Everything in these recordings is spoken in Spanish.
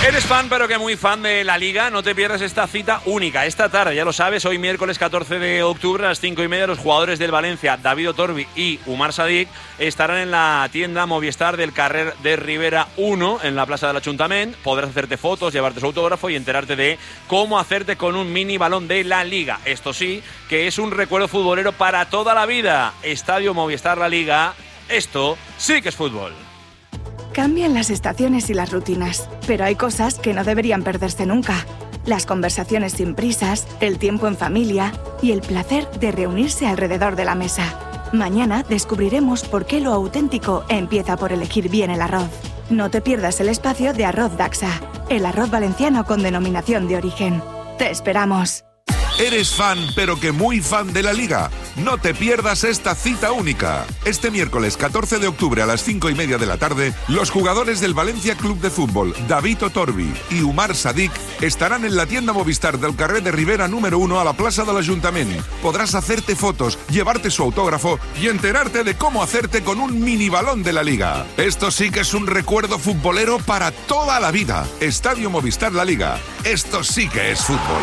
Eres fan, pero que muy fan de la Liga. No te pierdas esta cita única. Esta tarde, ya lo sabes, hoy miércoles 14 de octubre a las 5:30, los jugadores del Valencia, David Otorbi y Umar Sadik, estarán en la tienda Movistar del Carrer de Rivera 1, en la Plaza del Ayuntament. Podrás hacerte fotos, llevarte su autógrafo y enterarte de cómo hacerte con un mini balón de la Liga. Esto sí, que es un recuerdo futbolero para toda la vida. Estadio Movistar La Liga. Esto sí que es fútbol. Cambian las estaciones y las rutinas, pero hay cosas que no deberían perderse nunca. Las conversaciones sin prisas, el tiempo en familia y el placer de reunirse alrededor de la mesa. Mañana descubriremos por qué lo auténtico empieza por elegir bien el arroz. No te pierdas el espacio de Arroz Daxa, el arroz valenciano con denominación de origen. ¡Te esperamos! Eres fan, pero que muy fan de la Liga. No te pierdas esta cita única. Este miércoles 14 de octubre a las 5:30 de la tarde, los jugadores del Valencia Club de Fútbol, David Otorbi y Umar Sadik, estarán en la tienda Movistar del Carrer de Rivera número 1 a la Plaza del Ayuntament. Podrás hacerte fotos, llevarte su autógrafo y enterarte de cómo hacerte con un mini balón de la Liga. Esto sí que es un recuerdo futbolero para toda la vida. Estadio Movistar La Liga. Esto sí que es fútbol.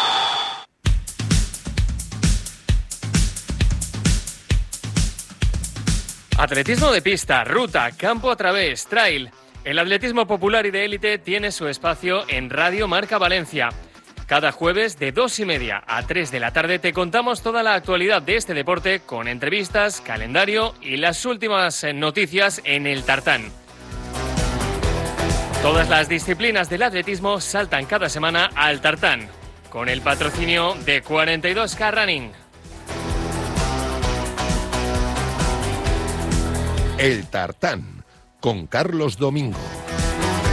Atletismo de pista, ruta, campo a través, trail. El atletismo popular y de élite tiene su espacio en Radio Marca Valencia. Cada jueves de 2:30 a 3 de la tarde te contamos toda la actualidad de este deporte con entrevistas, calendario y las últimas noticias en el tartán. Todas las disciplinas del atletismo saltan cada semana al tartán, con el patrocinio de 42K Running. El Tartán, con Carlos Domingo.